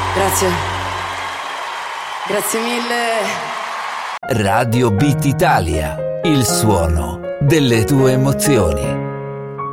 Grazie. Grazie mille. Radio Beat Italia, il suono delle tue emozioni.